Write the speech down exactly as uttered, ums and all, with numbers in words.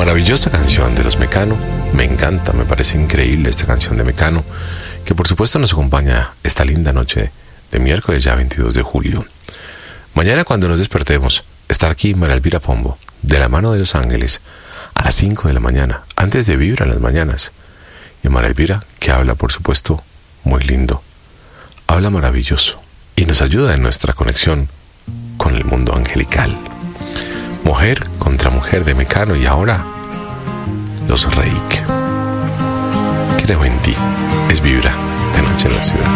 Maravillosa canción de los Mecano. Me encanta, me parece increíble esta canción de Mecano, que por supuesto nos acompaña esta linda noche de miércoles ya veintidós de julio. Mañana cuando nos despertemos, estar aquí María Elvira Pombo, de la mano de los ángeles, a las cinco de la mañana, antes de Vibra en las mañanas. Y María Elvira, que habla por supuesto muy lindo, habla maravilloso y nos ayuda en nuestra conexión con el mundo angelical. Mujer contra mujer de Mecano y ahora los Reik. Creo en ti. Es Vibra de Noche en la Ciudad.